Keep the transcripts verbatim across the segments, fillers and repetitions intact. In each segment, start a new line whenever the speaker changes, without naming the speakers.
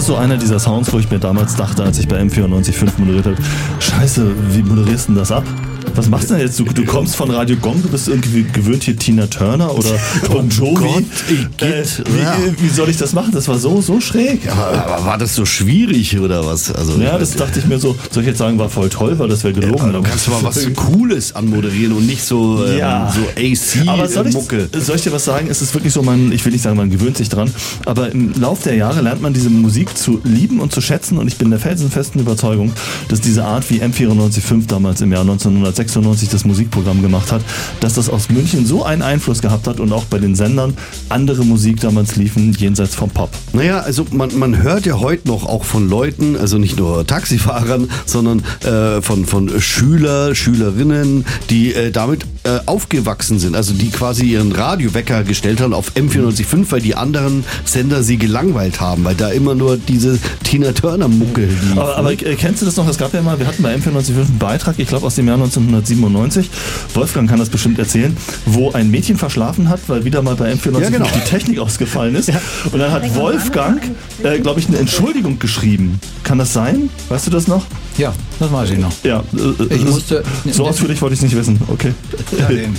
ist so einer dieser Sounds, wo ich mir damals dachte, als ich bei M vierundneunzig Komma fünf moderiert habe, scheiße, wie moderierst du denn das ab? Was machst du denn jetzt? Du, du kommst von Radio Gong, du bist irgendwie gewöhnt hier Tina Turner oder Bon Jovi.
Gott,
äh, wie, wie soll ich das machen? Das war so, so schräg.
Aber, aber war das so schwierig oder was? Also,
ja, das dachte ich mir so, soll ich jetzt sagen, war voll toll, weil das wäre gelogen.
Ja, du kannst mal was Cooles anmoderieren und nicht so, ähm,
ja.
so A C-Mucke.
Aber soll ich, soll ich dir was sagen? Es ist wirklich so, man, ich will nicht sagen, man gewöhnt sich dran, aber im Lauf der Jahre lernt man diese Musik zu lieben und zu schätzen und ich bin der felsenfesten Überzeugung, dass diese Art, wie M vierundneunzig Komma fünf damals im Jahr neunzehnhundertsechsundneunzig das Musikprogramm gemacht hat, dass das aus München so einen Einfluss gehabt hat und auch bei den Sendern andere Musik damals liefen, jenseits vom Pop.
Naja, also man, man hört ja heute noch auch von Leuten, also nicht nur Taxifahrern, sondern äh, von, von Schüler, Schülerinnen, die äh, damit äh, aufgewachsen sind, also die quasi ihren Radiowecker gestellt haben auf M vierundneunzig Komma fünf, weil die anderen Sender sie gelangweilt haben, weil da immer nur diese Tina Turner Mucke lief.
Aber, aber äh, kennst du das noch? Es gab ja mal, wir hatten bei M vierundneunzig Komma fünf einen Beitrag, ich glaube aus dem Jahr neunzehnhundertsiebenundneunzig, Wolfgang kann das bestimmt erzählen, wo ein Mädchen verschlafen hat, weil wieder mal bei M vierundneunzig Komma fünf ja, genau. die Technik ausgefallen ist. Ja. Und dann hat Wolfgang, äh, glaube ich, eine Entschuldigung geschrieben. Kann das sein? Weißt du das noch?
Ja, das weiß ich noch.
Ja, äh,
ich musste,
so ausführlich wollte ich es nicht wissen. Okay.
Ja, den.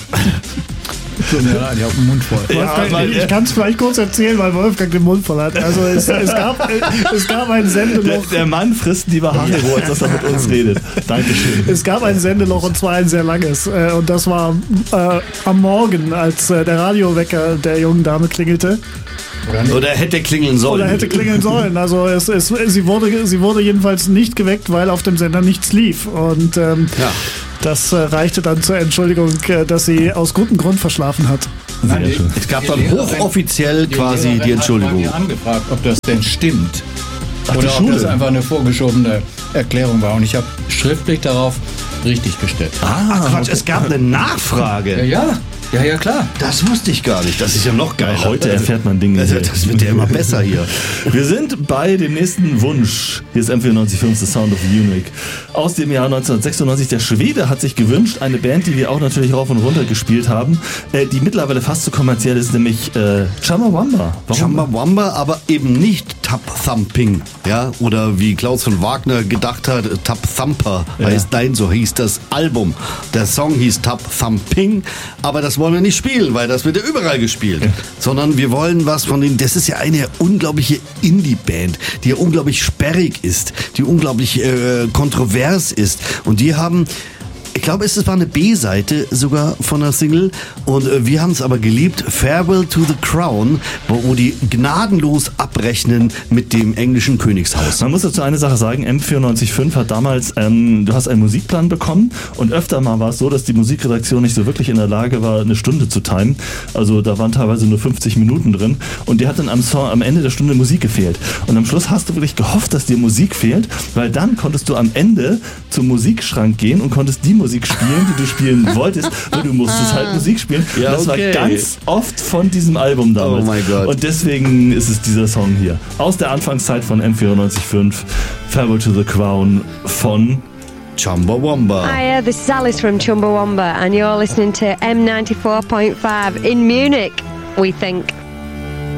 Tut mir leid, ich habe den Mund voll.
Wolfgang, ja, ich kann es vielleicht kurz erzählen, weil Wolfgang den Mund voll hat. Also es, es, gab, es gab ein Sendeloch.
Der, der Mann frisst lieber Haribo, als dass er mit uns redet. Dankeschön.
Es gab ein Sendeloch und zwar ein sehr langes. Und das war äh, am Morgen, als äh, der Radiowecker der jungen Dame klingelte.
Oder, Oder hätte klingeln sollen.
Oder hätte klingeln sollen. Also es, es, sie, wurde, sie wurde jedenfalls nicht geweckt, weil auf dem Sender nichts lief. Und ähm,
ja.
das äh, reichte dann zur Entschuldigung, äh, dass sie aus gutem Grund verschlafen hat.
Nein, die, es gab dann hochoffiziell die quasi die, die Entschuldigung.
Ich habe angefragt, ob das denn stimmt.
Ach,
oder ob das einfach eine vorgeschobene Erklärung war. Und ich habe schriftlich darauf richtig gestellt.
Ah, Ach Quatsch, okay. Es gab eine Nachfrage.
Ja, ja. Ja, ja, klar.
Das wusste ich gar nicht. Das ist ja noch geiler.
Heute erfährt man Dinge.
Also, das wird ja immer besser hier.
Wir sind bei dem nächsten Wunsch. Hier ist M vierundneunzig Komma fünf, The Sound of Munich. Aus dem Jahr neunzehnhundertsechsundneunzig. Der Schwede hat sich gewünscht, eine Band, die wir auch natürlich rauf und runter gespielt haben, äh, die mittlerweile fast so kommerziell ist, nämlich äh, Chumbawamba.
Chumbawamba, aber eben nicht Tap Thumping. Ja? Oder wie Klaus von Wagner gedacht hat, Tap Thumper ja. heißt nein, so hieß das Album. Der Song hieß Tap Thumping, aber das wollen wir nicht spielen, weil das wird ja überall gespielt. Ja. Sondern wir wollen was von denen, das ist ja eine unglaubliche Indie-Band, die ja unglaublich sperrig ist, die unglaublich äh, kontrovers ist. Und die haben, ich glaube, es war eine B-Seite sogar von der Single und äh, wir haben es aber geliebt, Farewell to the Crown, wo, wo die gnadenlos abrechnen mit dem englischen Königshaus.
Man muss dazu eine Sache sagen, M vierundneunzig Komma fünf hat damals, ähm, du hast einen Musikplan bekommen und öfter mal war es so, dass die Musikredaktion nicht so wirklich in der Lage war, eine Stunde zu timen. Also da waren teilweise nur fünfzig Minuten drin und dir hat dann am, Song, am Ende der Stunde Musik gefehlt. Und am Schluss hast du wirklich gehofft, dass dir Musik fehlt, weil dann konntest du am Ende zum Musikschrank gehen und konntest die Musik spielen, die du spielen wolltest, weil du musstest halt Musik spielen.
Ja,
das
okay.
war ganz oft von diesem Album damals.
Oh mein Gott.
Und deswegen ist es dieser Song hier. Aus der Anfangszeit von M vierundneunzig Komma fünf, Farewell to the Crown von
Chumbawamba.
Hiya, this is Alice from Chumbawamba and you're listening to M ninety-four point five in Munich, we think.